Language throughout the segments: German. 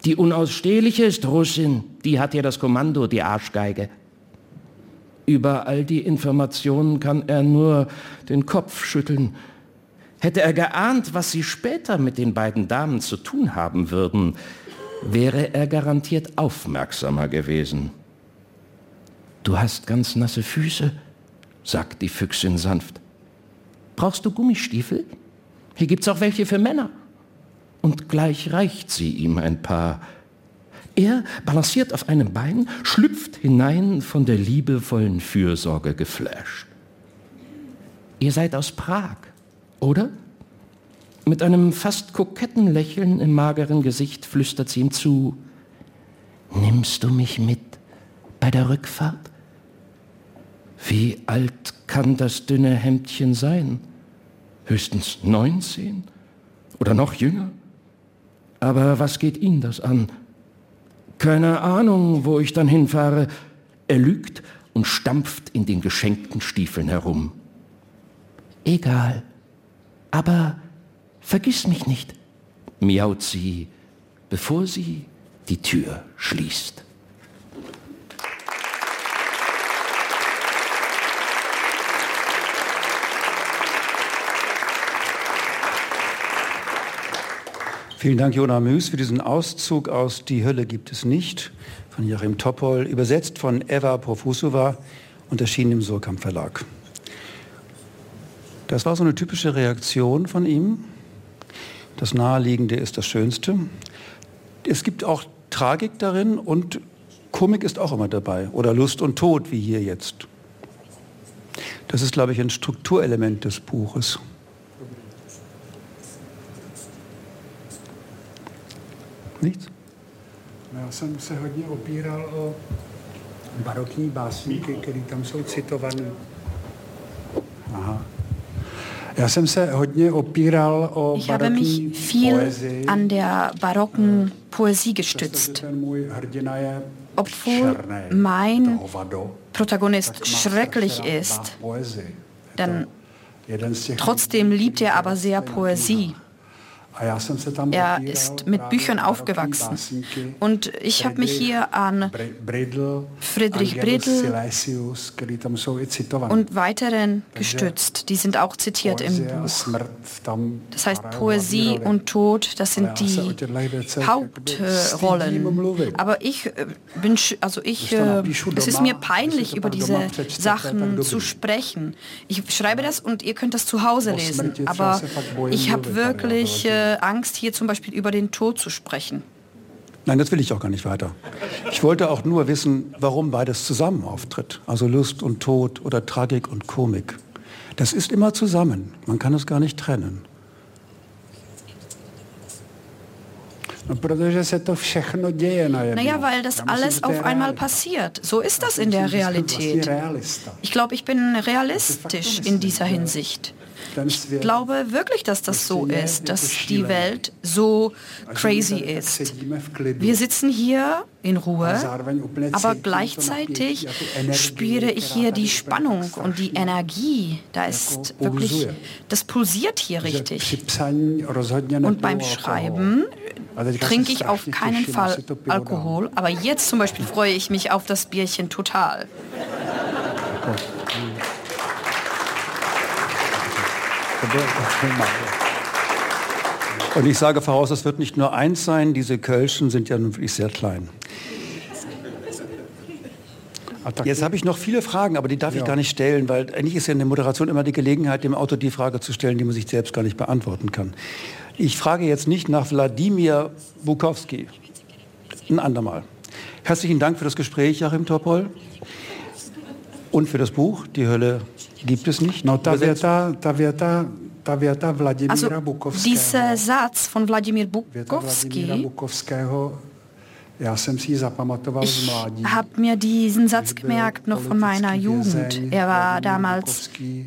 Die Unausstehliche ist Russin, die hat hier das Kommando, die Arschgeige. Über all die Informationen kann er nur den Kopf schütteln. Hätte er geahnt, was sie später mit den beiden Damen zu tun haben würden, wäre er garantiert aufmerksamer gewesen. »Du hast ganz nasse Füße«, sagt die Füchsin sanft. »Brauchst du Gummistiefel? Hier gibt's auch welche für Männer.« Und gleich reicht sie ihm ein paar. Er balanciert auf einem Bein, schlüpft hinein, von der liebevollen Fürsorge geflasht. »Ihr seid aus Prag, oder?« Mit einem fast koketten Lächeln im mageren Gesicht flüstert sie ihm zu. »Nimmst du mich mit bei der Rückfahrt?« Wie alt kann das dünne Hemdchen sein? Höchstens 19 oder noch jünger? Aber was geht ihn das an? Keine Ahnung, wo ich dann hinfahre. Er lügt und stampft in den geschenkten Stiefeln herum. Egal, aber vergiss mich nicht, miaut sie, bevor sie die Tür schließt. Vielen Dank, Jona Müß, für diesen Auszug aus Die Hölle gibt es nicht von Joachim Topol, übersetzt von Eva Profusova und erschienen im Surkamp Verlag. Das war so eine typische Reaktion von ihm. Das Naheliegende ist das Schönste. Es gibt auch Tragik darin und Komik ist auch immer dabei. Oder Lust und Tod, wie hier jetzt. Das ist, glaube ich, ein Strukturelement des Buches. Nichts? Já jsem se hodně opíral o barokní básníky, které tam jsou citované. Aha. Já jsem se hodně opíral o Ich habe mich viel an der barocken Poesie gestützt. Obwohl mein Protagonist schrecklich ist, denn trotzdem liebt er aber sehr Poesie. Er ist mit Büchern aufgewachsen. Und ich habe mich hier an Friedrich Bredl und weiteren gestützt. Die sind auch zitiert im Buch. Das heißt, Poesie und Tod, das sind die Hauptrollen. Aber es ist mir peinlich, über diese Sachen zu sprechen. Ich schreibe das und ihr könnt das zu Hause lesen. Aber ich habe wirklich Angst, hier zum Beispiel über den Tod zu sprechen. Nein, das will ich auch gar nicht weiter. Ich wollte auch nur wissen, warum beides zusammen auftritt. Also Lust und Tod oder Tragik und Komik. Das ist immer zusammen. Man kann es gar nicht trennen. Naja, weil das alles auf einmal passiert. So ist das in der Realität. Ich glaube, ich bin realistisch in dieser Hinsicht. Ich glaube wirklich, dass das so ist, dass die Welt so crazy ist. Wir sitzen hier in Ruhe, aber gleichzeitig spüre ich hier die Spannung und die Energie. Da ist wirklich, das pulsiert hier richtig. Und beim Schreiben trinke ich auf keinen Fall Alkohol, aber jetzt zum Beispiel freue ich mich auf das Bierchen total. Und ich sage voraus, es wird nicht nur eins sein, diese Kölschen sind ja nun wirklich sehr klein. Jetzt habe ich noch viele Fragen, aber die darf ich gar nicht stellen, weil eigentlich ist ja in der Moderation immer die Gelegenheit, dem Autor die Frage zu stellen, die man sich selbst gar nicht beantworten kann. Ich frage jetzt nicht nach Wladimir Bukowski. Ein andermal. Herzlichen Dank für das Gespräch, Joachim Topol. Und für das Buch, Die Hölle gibt es nicht. Also dieser Satz von Wladimir Bukowski, ich habe mir diesen Satz gemerkt noch von meiner Jugend. Er war damals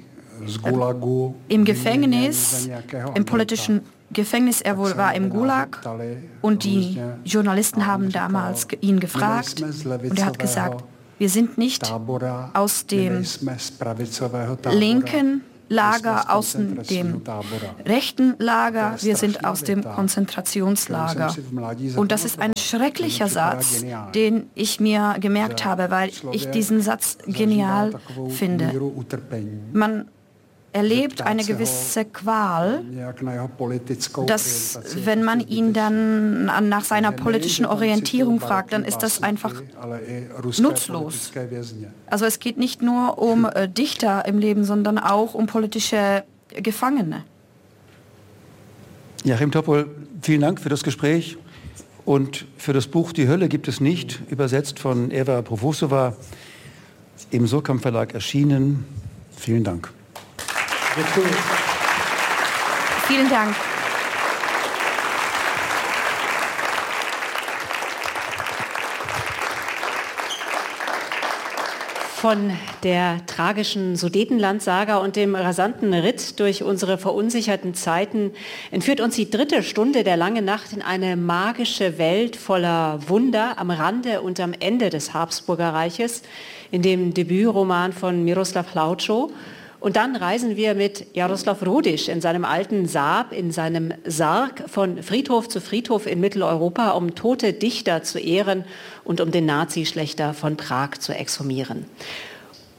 im Gefängnis, im politischen Gefängnis, er war im Gulag und die Journalisten haben damals ihn gefragt und er hat gesagt, wir sind nicht aus dem linken Lager, aus dem rechten Lager, wir sind aus dem Konzentrationslager. Und das ist ein schrecklicher Satz, den ich mir gemerkt habe, weil ich diesen Satz genial finde. Man erlebt eine gewisse Qual, dass wenn man ihn dann nach seiner politischen Orientierung fragt, dann ist das einfach nutzlos. Also es geht nicht nur um Dichter im Leben, sondern auch um politische Gefangene. Joachim Topol, vielen Dank für das Gespräch und für das Buch Die Hölle gibt es nicht, übersetzt von Eva Profosova, im Surkamp Verlag erschienen. Vielen Dank. Vielen Dank. Von der tragischen Sudetenland-Saga und dem rasanten Ritt durch unsere verunsicherten Zeiten entführt uns die 3. Stunde der Langen Nacht in eine magische Welt voller Wunder am Rande und am Ende des Habsburger Reiches, in dem Debütroman von Miroslav Hlaučo. Und dann reisen wir mit Jaroslav Rudiš in seinem alten Saab, in seinem Sarg von Friedhof zu Friedhof in Mitteleuropa, um tote Dichter zu ehren und um den Nazischlächter von Prag zu exhumieren.